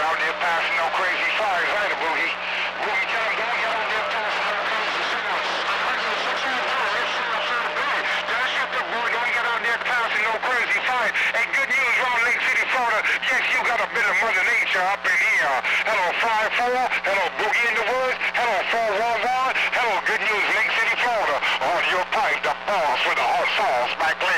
out there passing no crazy fires either, Boogie. Boogie, tell him don't get out there passing no crazy fires. That's it, the boy. Don't get out there passing no crazy fires. Hey, good news around Lake City, Florida. Yes, you got a bit of Mother Nature up in here. Hello, 5-4. Hello, Boogie in the Woods. Hello, 411. Hello, good news, Lake City, Florida. On your pipe, the boss with the hot sauce back